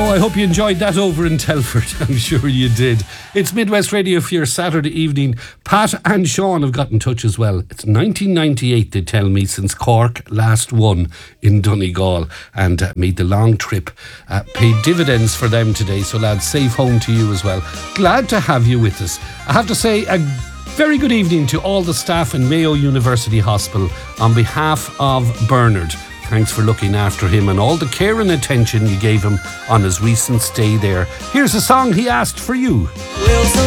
I hope you enjoyed that over in Telford. I'm sure you did. It's Midwest Radio for your Saturday evening. Pat and Sean have got in touch as well. It's 1998, they tell me, since Cork last won in Donegal and made the long trip. Paid dividends for them today, so lads, safe home to you as well. Glad to have you with us. I have to say a very good evening to all the staff in Mayo University Hospital on behalf of Bernard. Thanks for looking after him and all the care and attention you gave him on his recent stay there. Here's a song he asked for you. Wilson